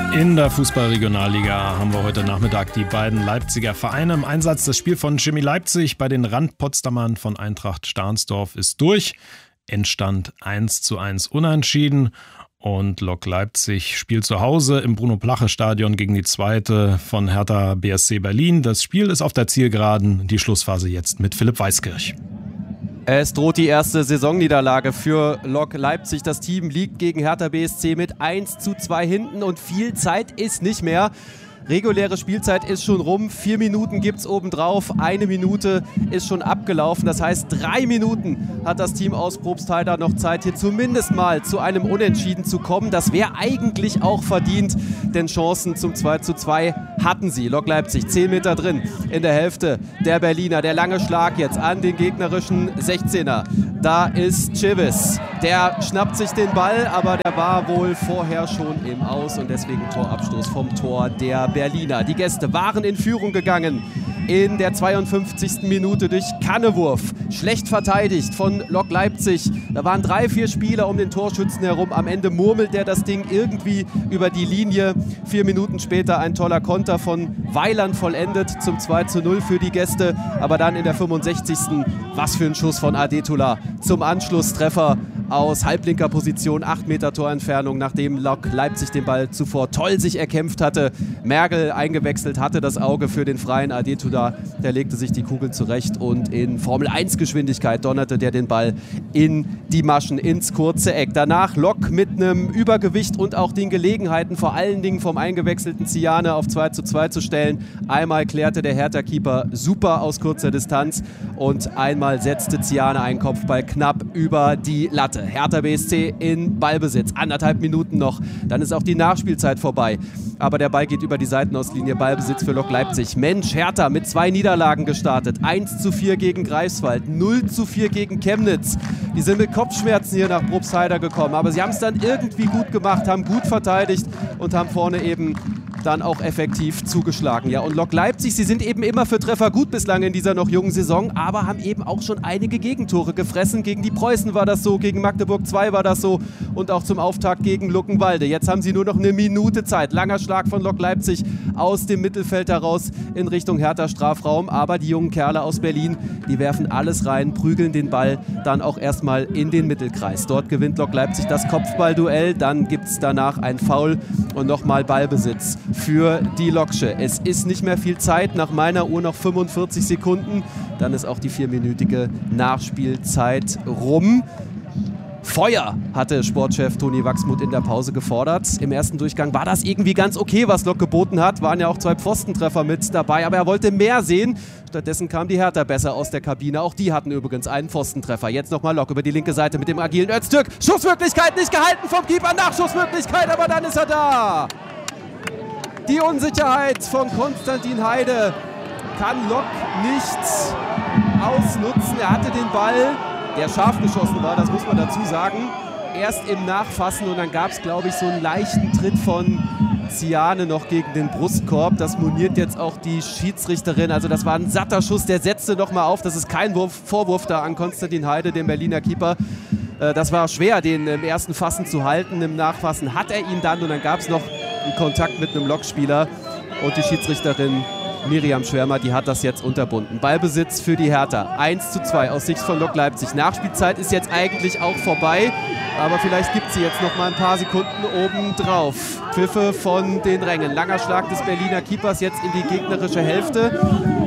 In der Fußball-Regionalliga haben wir heute Nachmittag die beiden Leipziger Vereine im Einsatz. Das Spiel von Chemie Leipzig bei den Randpotsdamern von Eintracht Stahnsdorf ist durch. Endstand 1:1 unentschieden. Und Lok Leipzig spielt zu Hause im Bruno-Plache-Stadion gegen die zweite von Hertha BSC Berlin. Das Spiel ist auf der Zielgeraden. Die Schlussphase jetzt mit Philipp Weiskirch. Es droht die erste Saisonniederlage für Lok Leipzig. Das Team liegt gegen Hertha BSC mit 1:2 hinten und viel Zeit ist nicht mehr. Reguläre Spielzeit ist schon rum, 4 Minuten gibt es obendrauf, 1 Minute ist schon abgelaufen. Das heißt, 3 Minuten hat das Team aus Probstheida noch Zeit, hier zumindest mal zu einem Unentschieden zu kommen. Das wäre eigentlich auch verdient, denn Chancen zum 2:2 hatten sie. Lok Leipzig 10 Meter drin in der Hälfte der Berliner. Der lange Schlag jetzt an den gegnerischen 16er. Da ist Civis. Der schnappt sich den Ball, aber der war wohl vorher schon im Aus und deswegen Torabstoß vom Tor der Berliner. Die Gäste waren in Führung gegangen in der 52. Minute durch Kannewurf. Schlecht verteidigt von Lok Leipzig. Da waren 3-4 Spieler um den Torschützen herum. Am Ende murmelt der das Ding irgendwie über die Linie. 4 Minuten später ein toller Konter von Weiland vollendet zum 2:0 für die Gäste. Aber dann in der 65. Was für ein Schuss von Adetula zum Anschlusstreffer aus halblinker Position, 8 Meter Torentfernung, nachdem Lok Leipzig den Ball zuvor toll sich erkämpft hatte. Mergel eingewechselt, hatte das Auge für den freien Adetula. Der legte sich die Kugel zurecht und in Formel-1-Geschwindigkeit donnerte der den Ball in die Maschen, ins kurze Eck. Danach Lok mit einem Übergewicht und auch den Gelegenheiten, vor allen Dingen vom eingewechselten Ziane auf 2:2 zu stellen. Einmal klärte der Hertha-Keeper super aus kurzer Distanz und einmal setzte Ziane einen Kopfball knapp über die Latte. Hertha BSC in Ballbesitz, 1,5 Minuten noch, dann ist auch die Nachspielzeit vorbei. Aber der Ball geht über die Seitenauslinie, Ballbesitz für Lok Leipzig. Mensch, Hertha mit 2 Niederlagen gestartet. 1:4 gegen Greifswald, 0:4 gegen Chemnitz. Die sind mit Kopfschmerzen hier nach Probstheida gekommen, aber sie haben es dann irgendwie gut gemacht, haben gut verteidigt und haben vorne eben dann auch effektiv zugeschlagen. Ja, und Lok Leipzig, sie sind eben immer für Treffer gut bislang in dieser noch jungen Saison, aber haben eben auch schon einige Gegentore gefressen. Gegen die Preußen war das so, gegen Magdeburg 2 war das so und auch zum Auftakt gegen Luckenwalde. Jetzt haben sie nur noch eine Minute Zeit. Langer Schlag von Lok Leipzig aus dem Mittelfeld heraus in Richtung Hertha Strafraum, aber die jungen Kerle aus Berlin, die werfen alles rein, prügeln den Ball dann auch erstmal in den Mittelkreis. Dort gewinnt Lok Leipzig das Kopfballduell, dann gibt es danach ein Foul und nochmal Ballbesitz für die Loksche. Es ist nicht mehr viel Zeit, nach meiner Uhr noch 45 Sekunden. Dann ist auch die 4-minütige Nachspielzeit rum. Feuer hatte Sportchef Toni Wachsmuth in der Pause gefordert. Im ersten Durchgang war das irgendwie ganz okay, was Lok geboten hat. Waren ja auch 2 Pfostentreffer mit dabei, aber er wollte mehr sehen. Stattdessen kam die Hertha besser aus der Kabine. Auch die hatten übrigens einen Pfostentreffer. Jetzt nochmal Lok über die linke Seite mit dem agilen Öztürk. Schussmöglichkeit nicht gehalten vom Keeper. Nachschussmöglichkeit, aber dann ist er da. Die Unsicherheit von Konstantin Heide kann Lok nicht ausnutzen. Er hatte den Ball, der scharf geschossen war, das muss man dazu sagen, erst im Nachfassen und dann gab es, glaube ich, so einen leichten Tritt von Ziane noch gegen den Brustkorb. Das moniert jetzt auch die Schiedsrichterin. Also das war ein satter Schuss, der setzte nochmal auf. Das ist kein Vorwurf da an Konstantin Heide, dem Berliner Keeper. Das war schwer, den im ersten Fassen zu halten. Im Nachfassen hat er ihn dann und dann gab es noch einen Kontakt mit einem Lokspieler und die Schiedsrichterin Miriam Schwärmer, die hat das jetzt unterbunden. Ballbesitz für die Hertha. 1:2 aus Sicht von Lok Leipzig. Nachspielzeit ist jetzt eigentlich auch vorbei, aber vielleicht gibt sie jetzt noch mal ein paar Sekunden oben drauf. Pfiffe von den Rängen. Langer Schlag des Berliner Keepers jetzt in die gegnerische Hälfte.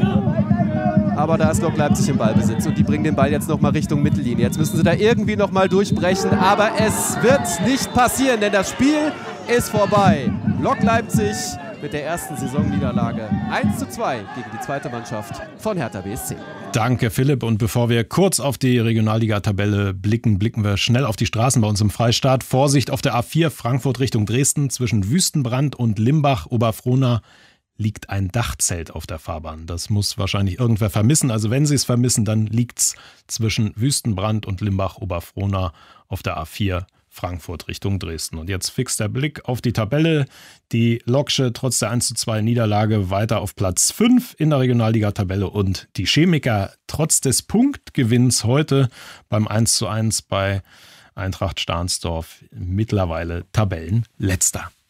Aber da ist Lok Leipzig im Ballbesitz und die bringen den Ball jetzt nochmal Richtung Mittellinie. Jetzt müssen sie da irgendwie nochmal durchbrechen, aber es wird nicht passieren, denn das Spiel ist vorbei. Lok Leipzig mit der ersten Saisonniederlage 1:2 gegen die zweite Mannschaft von Hertha BSC. Danke, Philipp. Und bevor wir kurz auf die Regionalliga-Tabelle blicken wir schnell auf die Straßen bei uns im Freistaat. Vorsicht auf der A4 Frankfurt Richtung Dresden. Zwischen Wüstenbrand und Limbach-Oberfrohna liegt ein Dachzelt auf der Fahrbahn. Das muss wahrscheinlich irgendwer vermissen. Also wenn Sie es vermissen, dann liegt es zwischen Wüstenbrand und Limbach-Oberfrohna auf der A4 Frankfurt Richtung Dresden. Und jetzt fix der Blick auf die Tabelle. Die Loksche trotz der 1:2 Niederlage weiter auf Platz 5 in der Regionalliga-Tabelle und die Chemiker trotz des Punktgewinns heute beim 1:1 bei Eintracht Stahnsdorf mittlerweile Tabellenletzter.